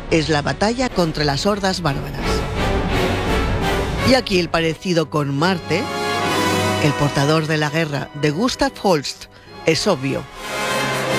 es la batalla contra las hordas bárbaras. Y aquí el parecido con Marte, el portador de la guerra de Gustav Holst, es obvio.